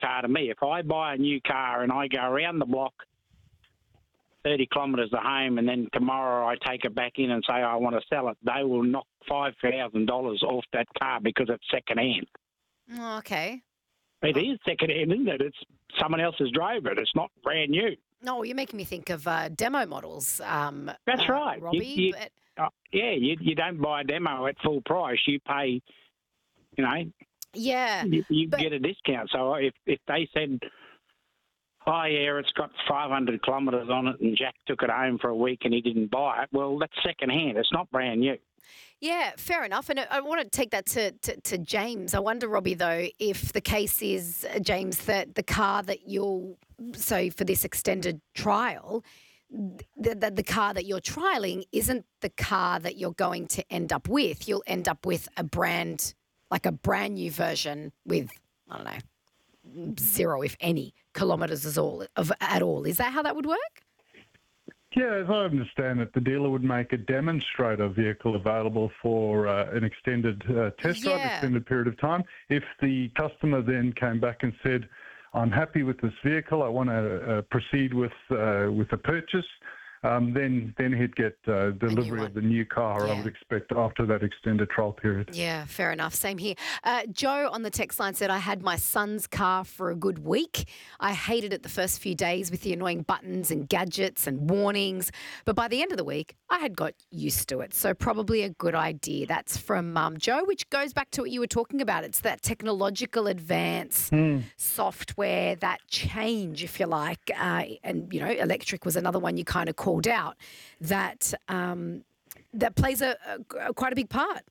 car to me. If I buy a new car and I go around the block 30 kilometres to home and then tomorrow I take it back in and say I want to sell it, they will knock $5,000 off that car because it's second-hand. Oh, okay. It is second-hand, isn't it? It's someone else has drove it. It's not brand new. No, you're making me think of demo models. That's right. Robbie. You don't buy a demo at full price. You pay, Yeah. you get a discount. So if they said, oh, yeah, it's got 500 kilometres on it and Jack took it home for a week and he didn't buy it, well, that's second-hand. It's not brand new. Yeah, fair enough. And I want to take that to James. I wonder, Robbie, though, if the case is, James, that the car that for this extended trial, the car that you're trialling isn't the car that you're going to end up with. You'll end up with a brand new version with, I don't know, 0, if any, kilometres at all. Is that how that would work? Yeah, as I understand it, the dealer would make a demonstrator vehicle available for an extended test drive, extended period of time. If the customer then came back and said, I'm happy with this vehicle, I want to proceed with a purchase, then he'd get delivery of the new car, I would expect, after that extended trial period. Yeah, fair enough. Same here. Joe on the text line said, I had my son's car for a good week. I hated it the first few days with the annoying buttons and gadgets and warnings. But by the end of the week, I had got used to it. So probably a good idea. That's from Joe, which goes back to what you were talking about. It's that technological advance, software, that change, if you like. And, electric was another one you kind of called out, that plays quite a big part.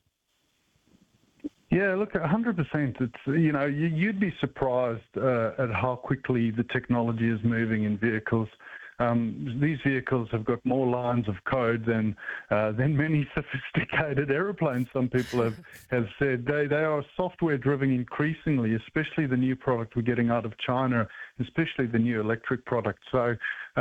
Yeah, look, 100%. It's you'd be surprised at how quickly the technology is moving in vehicles. These vehicles have got more lines of code than many sophisticated aeroplanes. Some people have said they are software driven increasingly, especially the new product we're getting out of China, especially the new electric product. So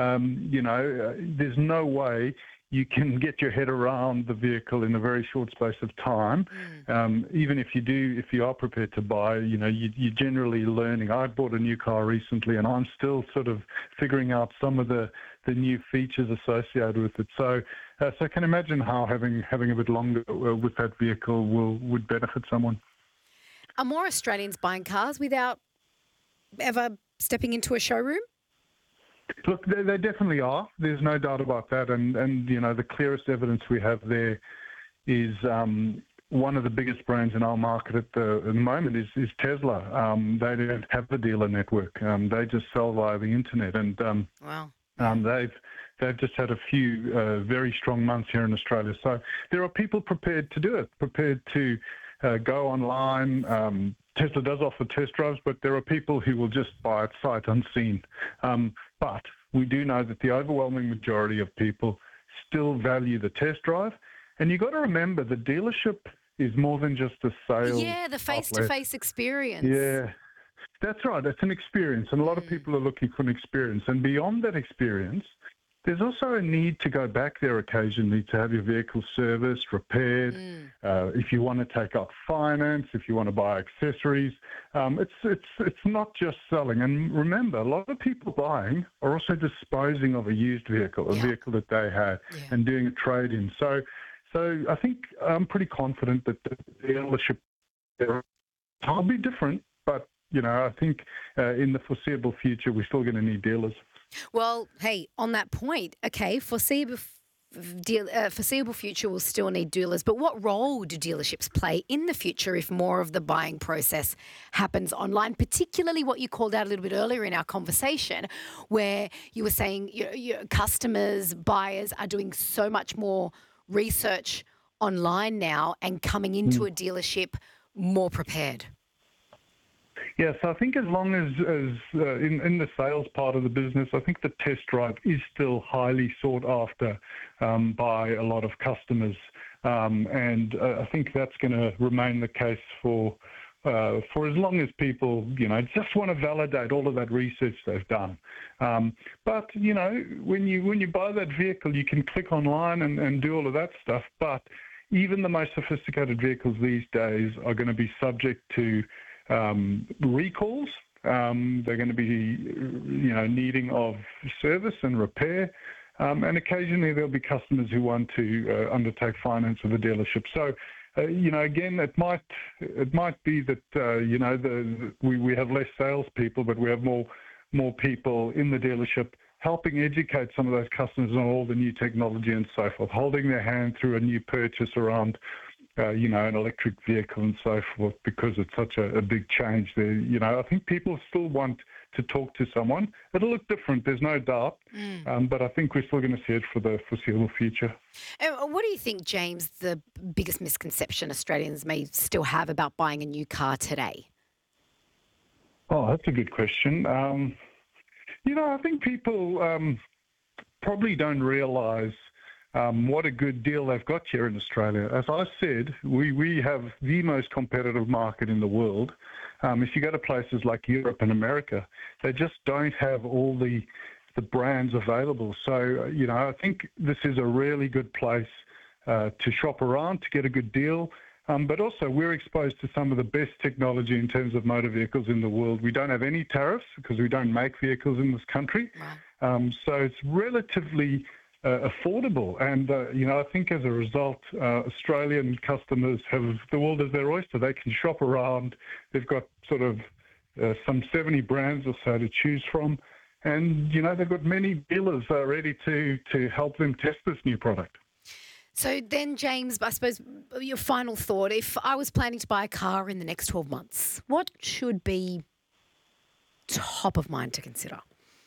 there's no way you can get your head around the vehicle in a very short space of time. Even if you are prepared to buy, you're generally learning. I bought a new car recently and I'm still sort of figuring out some of the new features associated with it. So I can imagine how having a bit longer with that vehicle would benefit someone. Are more Australians buying cars without ever stepping into a showroom? Look, they definitely are. There's no doubt about that. And the clearest evidence we have there is one of the biggest brands in our market at the moment is Tesla. They don't have a dealer network. They just sell via the internet. And wow. They've just had a few very strong months here in Australia. So there are people prepared to do it, prepared to go online. Tesla does offer test drives, but there are people who will just buy it sight unseen. But we do know that the overwhelming majority of people still value the test drive. And you've got to remember, the dealership is more than just a sales Yeah, the face-to-face experience. Yeah, that's right. It's an experience. And a lot of people are looking for an experience. And beyond that experience, there's also a need to go back there occasionally to have your vehicle serviced, repaired. If you want to take out finance, if you want to buy accessories, it's not just selling. And remember, a lot of people buying are also disposing of a used vehicle, a vehicle that they had, and doing a trade-in. So I think I'm pretty confident that the dealership will be different, but I think in the foreseeable future we're still going to need dealers. Well, hey, on that point, okay, foreseeable future will still need dealers, but what role do dealerships play in the future if more of the buying process happens online, particularly what you called out a little bit earlier in our conversation, where you were saying your customers, buyers are doing so much more research online now and coming into a dealership more prepared? Yes, I think as long as in the sales part of the business, I think the test drive is still highly sought after by a lot of customers, and I think that's going to remain the case for as long as people just want to validate all of that research they've done. But when you buy that vehicle, you can click online and do all of that stuff. But even the most sophisticated vehicles these days are going to be subject to recalls They're going to be, needing of service and repair. And occasionally there'll be customers who want to undertake finance with the dealership. So, again, it might be that, we have less salespeople, but we have more people in the dealership helping educate some of those customers on all the new technology and so forth, holding their hand through a new purchase around, an electric vehicle and so forth, because it's such a big change there. I think people still want to talk to someone. It'll look different, there's no doubt, but I think we're still going to see it for the foreseeable future. And what do you think, James, the biggest misconception Australians may still have about buying a new car today? Oh, that's a good question. I think people probably don't realise what a good deal they've got here in Australia. As I said, we have the most competitive market in the world. If you go to places like Europe and America, they just don't have all the brands available. So, I think this is a really good place to shop around, to get a good deal. But also we're exposed to some of the best technology in terms of motor vehicles in the world. We don't have any tariffs because we don't make vehicles in this country. Wow. So it's relatively affordable. And, I think as a result, Australian customers have the world as their oyster. They can shop around. They've got sort of some 70 brands or so to choose from. And, they've got many dealers ready to help them test this new product. So then, James, I suppose your final thought, if I was planning to buy a car in the next 12 months, what should be top of mind to consider?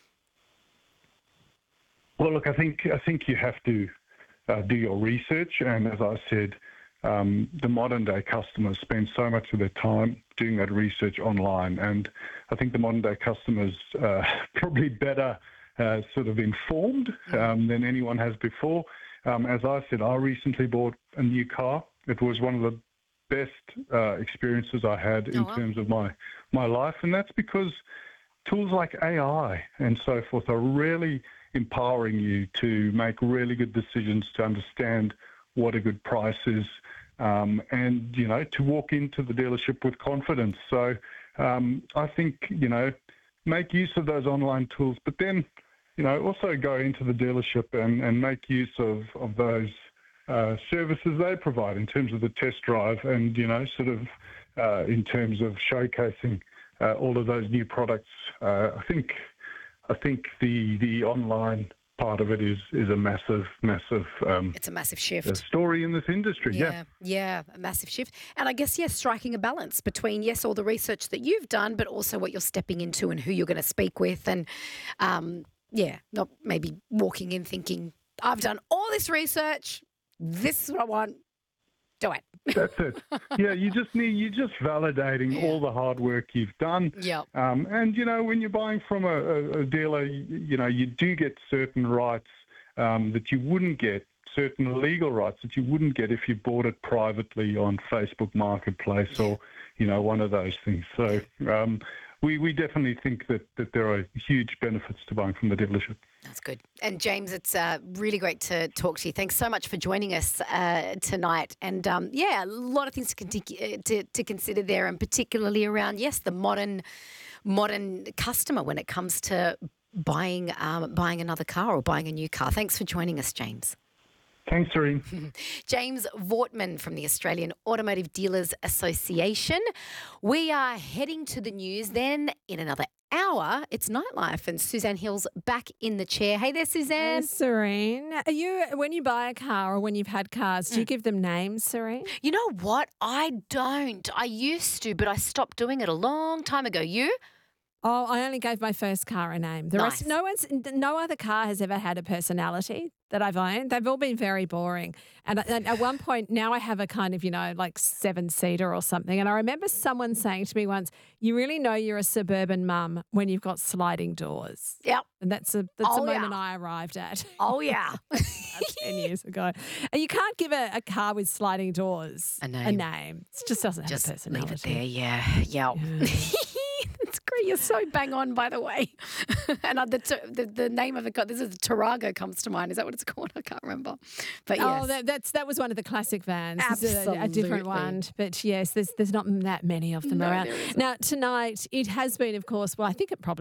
Well, look, I think you have to do your research. And as I said, the modern day customers spend so much of their time doing that research online. And I think the modern day customers probably better sort of informed than anyone has before. As I said, I recently bought a new car. It was one of the best experiences I had in terms of my life. And that's because tools like AI and so forth are really empowering you to make really good decisions, to understand what a good price is, and, to walk into the dealership with confidence. So I think, make use of those online tools, but then also go into the dealership and make use of those services they provide in terms of the test drive and, in terms of showcasing all of those new products. I think the online part of it is a massive it's a massive shift story in this industry. Yeah, a massive shift. And I guess, striking a balance between, all the research that you've done, but also what you're stepping into and who you're going to speak with. And, not maybe walking in thinking, I've done all this research, this is what I want, do it. That's it. Yeah, you're just validating all the hard work you've done. Yep. And, when you're buying from a dealer, you do get certain rights that you wouldn't get, certain legal rights that you wouldn't get if you bought it privately on Facebook Marketplace or, one of those things. So we definitely think that there are huge benefits to buying from the dealership. That's good. And James, it's really great to talk to you. Thanks so much for joining us tonight. And a lot of things to consider there, and particularly around, the modern customer when it comes to buying another car or buying a new car. Thanks for joining us, James. Thanks, Serene. James Vortman from the Australian Automotive Dealers Association. We are heading to the news then in another hour. It's Nightlife, and Suzanne Hill's back in the chair. Hey there, Suzanne. Hey, Serene. When you buy a car or when you've had cars, do you give them names, Serene? You know what? I don't. I used to, but I stopped doing it a long time ago. You? Oh, I only gave my first car a name. The rest, no other car has ever had a personality that I've owned. They've all been very boring. And at one point, now I have a kind of, like 7-seater or something. And I remember someone saying to me once, you really know you're a suburban mum when you've got sliding doors. Yep. And that's a moment I arrived at. Oh, yeah. 10 years ago. And you can't give a car with sliding doors a name. It just doesn't have a personality. Leave it there, yeah. That's great. agree. You're so bang on, by the way. And the name of it, this is the Tarago comes to mind. Is that what it's called? I can't remember. But yes. Oh, that was one of the classic vans. Absolutely. A different one. But yes, there's not that many of them around. Now, tonight, it has been, of course, well, I think it probably